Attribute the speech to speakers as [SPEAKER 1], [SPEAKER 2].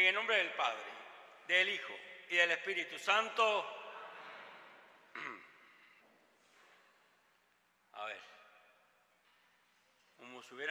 [SPEAKER 1] En el nombre del Padre, del Hijo y del Espíritu Santo.